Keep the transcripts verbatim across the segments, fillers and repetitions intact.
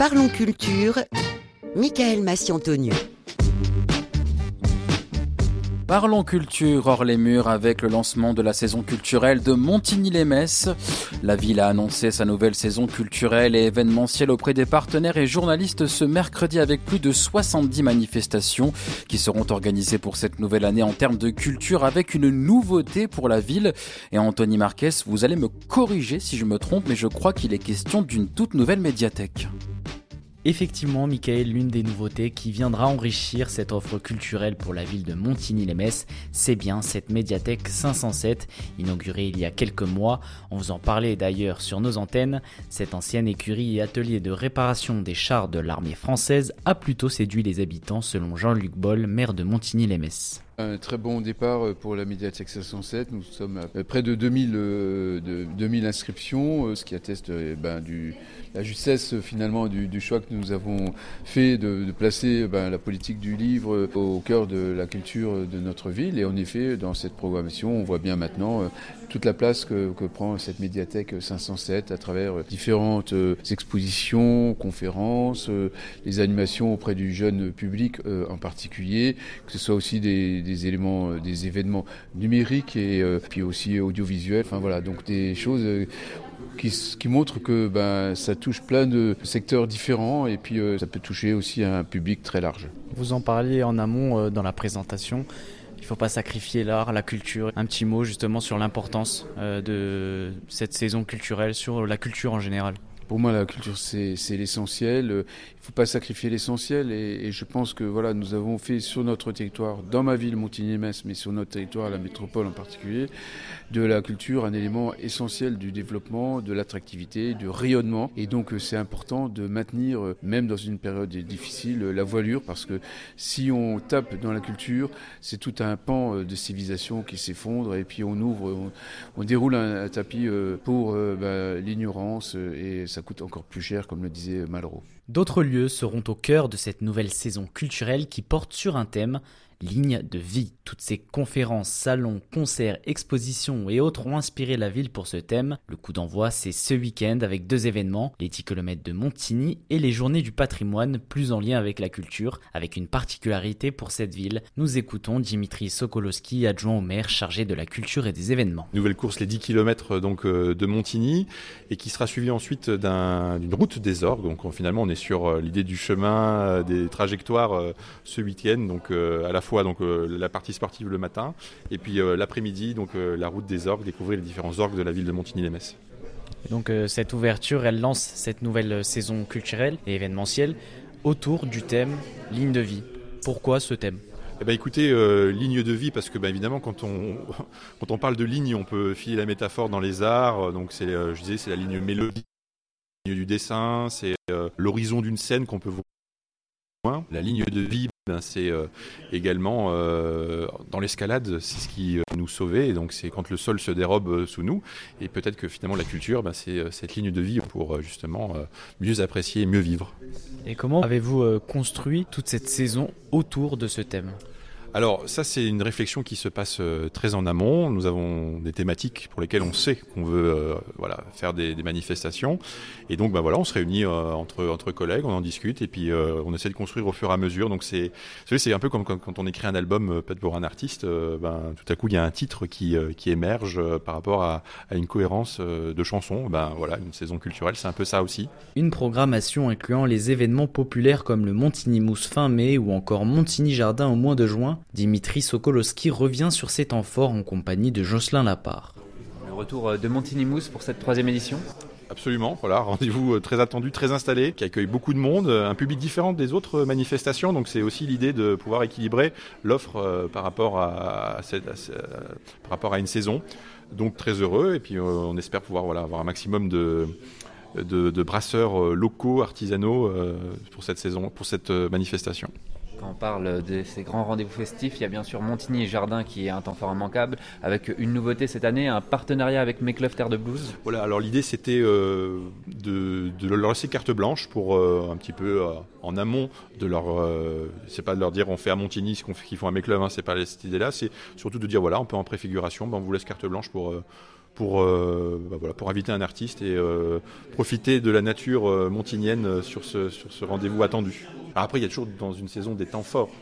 Parlons culture, Michael Massiantoniou. Parlons culture hors les murs avec le lancement de la saison culturelle de Montigny-lès-Metz. La ville a annoncé sa nouvelle saison culturelle et événementielle auprès des partenaires et journalistes ce mercredi avec plus de soixante-dix manifestations qui seront organisées pour cette nouvelle année en termes de culture avec une nouveauté pour la ville. Et Anthony Marquez, vous allez me corriger si je me trompe, mais je crois qu'il est question d'une toute nouvelle médiathèque. Effectivement, Michael, l'une des nouveautés qui viendra enrichir cette offre culturelle pour la ville de Montigny-lès-Metz, c'est bien cette médiathèque cinq cent sept, inaugurée il y a quelques mois. On vous en parlait d'ailleurs sur nos antennes. Cette ancienne écurie et atelier de réparation des chars de l'armée française a plutôt séduit les habitants, selon Jean-Luc Boll, maire de Montigny-lès-Metz. Un très bon départ pour la médiathèque cinq cent sept. Nous sommes à près de deux mille, de deux mille inscriptions, ce qui atteste ben, du, la justesse finalement du, du choix que nous avons fait de, de placer ben, la politique du livre au cœur de la culture de notre ville. Et en effet, dans cette programmation, on voit bien maintenant toute la place que, que prend cette médiathèque cinq cent sept à travers différentes expositions, conférences, les animations auprès du jeune public en particulier, que ce soit aussi des des éléments, des événements numériques et euh, puis aussi audiovisuels. Enfin voilà, donc des choses euh, qui, qui montrent que ben, ça touche plein de secteurs différents et puis euh, ça peut toucher aussi un public très large. Vous en parliez en amont euh, dans la présentation. Il ne faut pas sacrifier l'art, la culture. Un petit mot justement sur l'importance euh, de cette saison culturelle, sur la culture en général. Pour moi, la culture, c'est, c'est l'essentiel. Il ne faut pas sacrifier l'essentiel. Et, et je pense que voilà, nous avons fait sur notre territoire, dans ma ville, Montigny-lès-Metz, mais sur notre territoire, la métropole en particulier, de la culture un élément essentiel du développement, de l'attractivité, du rayonnement. Et donc, c'est important de maintenir, même dans une période difficile, la voilure, parce que si on tape dans la culture, c'est tout un pan de civilisation qui s'effondre. Et puis, on ouvre, on, on déroule un, un tapis pour euh, bah, l'ignorance et ça coûte encore plus cher, comme le disait Malraux. D'autres lieux seront au cœur de cette nouvelle saison culturelle qui porte sur un thème, ligne de vie. Toutes ces conférences, salons, concerts, expositions et autres ont inspiré la ville pour ce thème. Le coup d'envoi, c'est ce week-end avec deux événements, les dix kilomètres de Montigny et les journées du patrimoine, plus en lien avec la culture, avec une particularité pour cette ville. Nous écoutons Dimitri Sokolowski, adjoint au maire chargé de la culture et des événements. Nouvelle course, les dix kilomètres donc, de Montigny, et qui sera suivie ensuite d'un, d'une route des orgues. Donc finalement, on est sur l'idée du chemin, des trajectoires ce week-end, donc à la fois donc, la partie sportive le matin, et puis euh, l'après-midi, donc euh, la route des orgues, découvrir les différents orgues de la ville de Montigny-lès-Metz. Donc euh, cette ouverture, elle lance cette nouvelle saison culturelle et événementielle autour du thème ligne de vie. Pourquoi ce thème ? Eh ben, écoutez, euh, ligne de vie, parce que ben, évidemment quand on, quand on parle de ligne, on peut filer la métaphore dans les arts, donc c'est, euh, je disais, c'est la ligne mélodique, la ligne du dessin, c'est euh, l'horizon d'une scène qu'on peut voir. La ligne de vie, ben, c'est euh, également euh, dans l'escalade, c'est ce qui euh, nous sauvait, et donc c'est quand le sol se dérobe euh, sous nous, et peut-être que finalement la culture, ben, c'est euh, cette ligne de vie pour euh, justement euh, mieux apprécier et mieux vivre. Et comment avez-vous euh, construit toute cette saison autour de ce thème ? Alors ça, c'est une réflexion qui se passe euh, très en amont. Nous avons des thématiques pour lesquelles on sait qu'on veut euh, voilà, faire des, des manifestations, et donc ben, voilà, on se réunit euh, entre, entre collègues, on en discute, et puis euh, on essaie de construire au fur et à mesure. Donc c'est, c'est un peu comme quand, quand on écrit un album euh, peut-être pour un artiste, euh, ben, tout à coup il y a un titre qui, euh, qui émerge euh, par rapport à, à une cohérence euh, de chansons. Ben, voilà, une saison culturelle, c'est un peu ça aussi. Une programmation incluant les événements populaires comme le Montigny-Mousse fin mai ou encore Montigny-Jardin au mois de juin. Dimitri Sokolowski revient sur ces temps forts en compagnie de Jocelyn Lapart. Le retour de Montigny-Mousse pour cette troisième édition ? Absolument, voilà, rendez-vous très attendu, très installé, qui accueille beaucoup de monde, un public différent des autres manifestations, donc c'est aussi l'idée de pouvoir équilibrer l'offre euh, par rapport à, à, cette, à, par rapport à une saison. Donc très heureux, et puis euh, on espère pouvoir voilà, avoir un maximum de, de, de brasseurs locaux, artisanaux euh, pour cette saison, pour cette manifestation. Quand on parle de ces grands rendez-vous festifs, il y a bien sûr Montigny-Jardin qui est un temps fort immanquable, avec une nouveauté cette année, un partenariat avec Make Love Terre de Blues. Voilà, alors l'idée c'était euh, de, de leur laisser carte blanche pour euh, un petit peu euh, en amont de leur, euh, c'est pas de leur dire on fait à Montigny ce qu'on fait, qu'ils font à Make Love, hein, c'est pas cette idée-là, c'est surtout de dire voilà, on peut en préfiguration, ben, on vous laisse carte blanche pour, euh, pour, euh, bah voilà, pour inviter un artiste et euh, profiter de la nature euh, montinienne sur ce, sur ce rendez-vous attendu. Alors après, il y a toujours dans une saison des temps forts.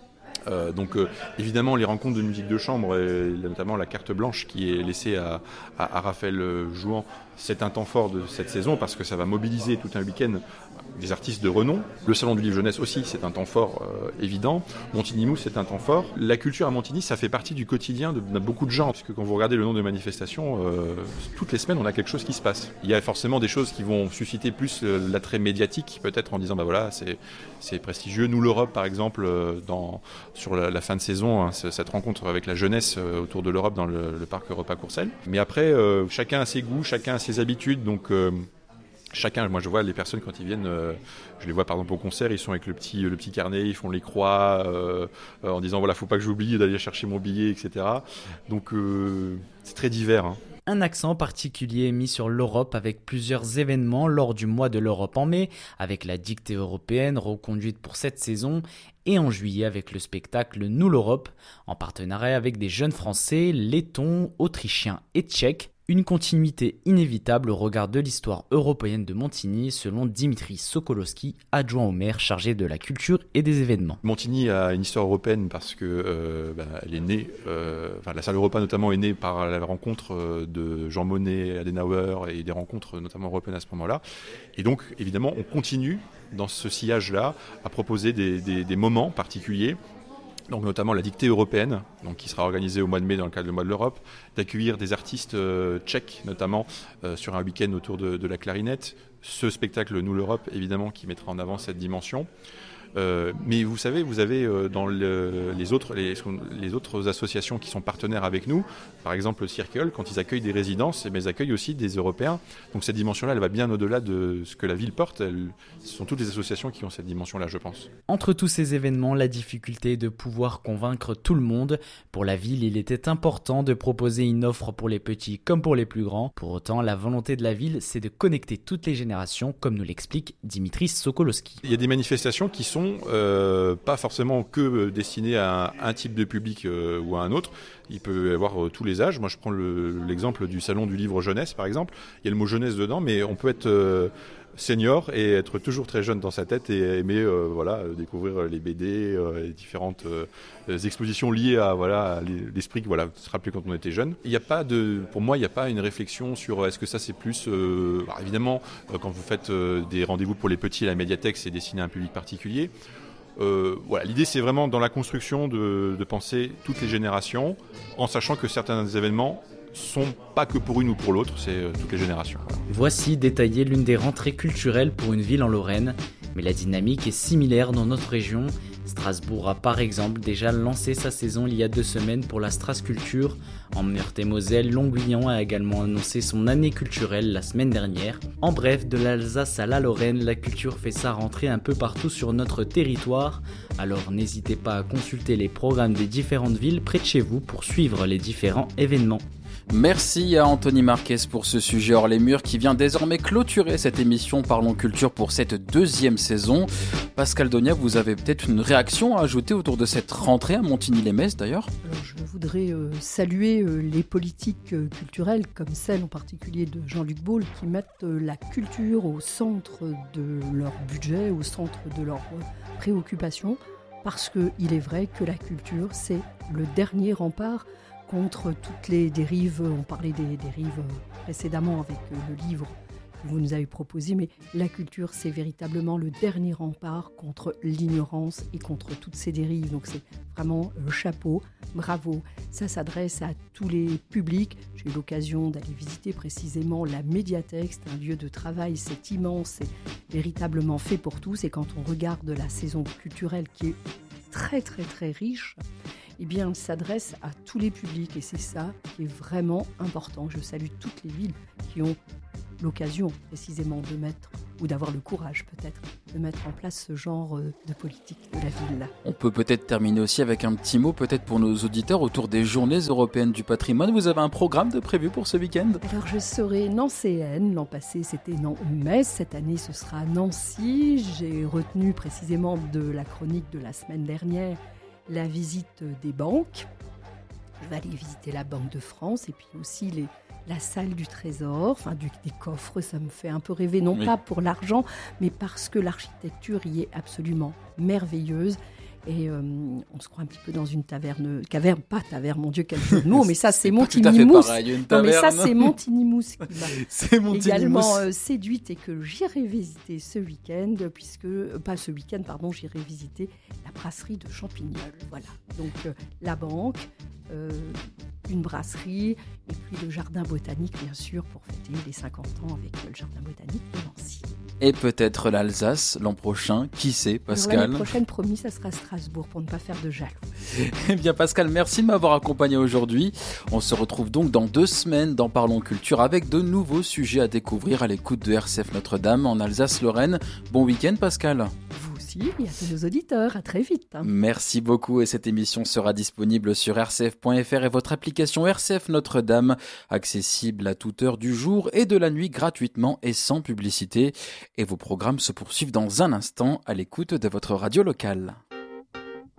Euh, donc euh, évidemment les rencontres de musique de chambre, et notamment la carte blanche qui est laissée à, à, à Raphaël Jouan, c'est un temps fort de cette saison parce que ça va mobiliser tout un week-end des artistes de renom. Le Salon du Livre Jeunesse aussi, c'est un temps fort euh, évident. Montigny-Mousse, c'est un temps fort. La culture à Montigny, ça fait partie du quotidien de, de beaucoup de gens, puisque quand vous regardez le nombre de manifestations, euh, toutes les semaines, on a quelque chose qui se passe. Il y a forcément des choses qui vont susciter plus euh, l'attrait médiatique, peut-être en disant, bah voilà, c'est, c'est prestigieux. Nous, l'Europe, par exemple, euh, dans, sur la, la fin de saison, hein, cette rencontre avec la jeunesse euh, autour de l'Europe dans le, le parc Europa-Courcelles. Mais après, euh, chacun a ses goûts, chacun a ses habitudes, donc... Euh, Chacun, moi je vois les personnes quand ils viennent, euh, je les vois par exemple au concert, ils sont avec le petit, le petit carnet, ils font les croix euh, euh, en disant voilà, faut pas que j'oublie d'aller chercher mon billet, et cetera. Donc euh, c'est très divers. Hein. Un accent particulier est mis sur l'Europe avec plusieurs événements lors du mois de l'Europe en mai, avec la dictée européenne reconduite pour cette saison, et en juillet avec le spectacle Nous l'Europe, en partenariat avec des jeunes Français, lettons, autrichiens et tchèques. Une continuité inévitable au regard de l'histoire européenne de Montigny, selon Dimitri Sokolowski, adjoint au maire chargé de la culture et des événements. Montigny a une histoire européenne parce que euh, bah, elle est née, euh, enfin, la salle Europa notamment est née par la rencontre euh, de Jean Monnet, Adenauer et des rencontres notamment européennes à ce moment-là. Et donc évidemment on continue dans ce sillage-là à proposer des, des, des moments particuliers. Donc notamment la dictée européenne, donc qui sera organisée au mois de mai dans le cadre du mois de l'Europe, d'accueillir des artistes euh, tchèques notamment euh, sur un week-end autour de, de la clarinette. Ce spectacle Nous l'Europe, évidemment, qui mettra en avant cette dimension. Euh, mais vous savez, vous avez euh, dans le, les, autres, les, les autres associations qui sont partenaires avec nous, par exemple le Circle, quand ils accueillent des résidences, eh bien, ils accueillent aussi des Européens. Donc cette dimension-là, elle va bien au-delà de ce que la ville porte. Elle, ce sont toutes les associations qui ont cette dimension-là, je pense. Entre tous ces événements, la difficulté est de pouvoir convaincre tout le monde. Pour la ville, il était important de proposer une offre pour les petits comme pour les plus grands. Pour autant, la volonté de la ville, c'est de connecter toutes les générations, comme nous l'explique Dimitri Sokolowski. Il y a des manifestations qui sont Euh, pas forcément que destiné à un, un type de public euh, ou à un autre. Il peut y avoir euh, tous les âges. Moi, je prends le, l'exemple du Salon du Livre Jeunesse, par exemple. Il y a le mot jeunesse dedans, mais on peut être euh, senior et être toujours très jeune dans sa tête et aimer euh, voilà, découvrir les B D, euh, les différentes euh, expositions liées à, voilà, à l'esprit, voilà, se rappeler quand on était jeune. Il y a pas de, pour moi, il n'y a pas une réflexion sur est-ce que ça c'est plus... Euh, bah, évidemment, euh, quand vous faites euh, des rendez-vous pour les petits à la médiathèque, c'est destiné à un public particulier. Euh, voilà, l'idée c'est vraiment dans la construction de, de penser toutes les générations en sachant que certains événements sont pas que pour une ou pour l'autre, c'est euh, toutes les générations. Voilà. Voici détaillé l'une des rentrées culturelles pour une ville en Lorraine, mais la dynamique est similaire dans notre région. Strasbourg a par exemple déjà lancé sa saison il y a deux semaines pour la Strasculture. En Meurthe-et-Moselle, Longuyon a également annoncé son année culturelle la semaine dernière. En bref, de l'Alsace à la Lorraine, la culture fait sa rentrée un peu partout sur notre territoire. Alors n'hésitez pas à consulter les programmes des différentes villes près de chez vous pour suivre les différents événements. Merci à Anthony Marquez pour ce sujet hors les murs qui vient désormais clôturer cette émission Parlons Culture pour cette deuxième saison. Pascal Donia, vous avez peut-être une réaction à ajouter autour de cette rentrée à Montigny-lès-Metz d'ailleurs ? Alors, je voudrais euh, saluer euh, les politiques euh, culturelles comme celle en particulier de Jean-Luc Baule qui mettent euh, la culture au centre de leur budget, au centre de leurs euh, préoccupations parce qu'il est vrai que la culture c'est le dernier rempart contre toutes les dérives. On parlait des dérives précédemment avec le livre que vous nous avez proposé, mais la culture, c'est véritablement le dernier rempart contre l'ignorance et contre toutes ces dérives. Donc c'est vraiment le chapeau, bravo. Ça s'adresse à tous les publics. J'ai eu l'occasion d'aller visiter précisément la médiathèque. C'est un lieu de travail, c'est immense, c'est véritablement fait pour tous. Et quand on regarde la saison culturelle qui est très très très riche, eh bien, elle s'adresse à tous les publics et c'est ça qui est vraiment important. Je salue toutes les villes qui ont l'occasion précisément de mettre, ou d'avoir le courage peut-être, de mettre en place ce genre de politique de la ville. On peut peut-être terminer aussi avec un petit mot peut-être pour nos auditeurs autour des Journées européennes du patrimoine. Vous avez un programme de prévu pour ce week-end ? Alors je serai nancéenne, l'an passé c'était Metz, cette année ce sera Nancy. J'ai retenu précisément de la chronique de la semaine dernière la visite des banques. Je vais aller visiter la Banque de France et puis aussi les, la salle du trésor, enfin du, des coffres, ça me fait un peu rêver, non oui. pas pour l'argent, mais parce que l'architecture y est absolument merveilleuse. Et euh, on se croit un petit peu dans une taverne, caverne, pas taverne, mon Dieu, quel jeu de mots, mais ça c'est Montigny-Mousse. Non, mais ça c'est Montigny-Mousse qui m'a également euh, séduite et que j'irai visiter ce week-end, puisque, euh, pas ce week-end, pardon, j'irai visiter la brasserie de Champignol. Voilà, donc euh, la banque, euh, une brasserie, et puis le jardin botanique, bien sûr, pour fêter les cinquante ans avec le jardin botanique de Nancy. Et peut-être l'Alsace l'an prochain, qui sait, Pascal. L'année prochaine, promis, ça sera Strasbourg pour ne pas faire de jaloux. Eh bien, Pascal, merci de m'avoir accompagné aujourd'hui. On se retrouve donc dans deux semaines dans Parlons Culture avec de nouveaux sujets à découvrir à l'écoute de R C F Notre-Dame en Alsace-Lorraine. Bon week-end, Pascal. Vous aussi, et à tous nos auditeurs. À très vite. Merci beaucoup et cette émission sera disponible sur r c f point f r et votre application R C F Notre-Dame, accessible à toute heure du jour et de la nuit gratuitement et sans publicité. Et vos programmes se poursuivent dans un instant à l'écoute de votre radio locale.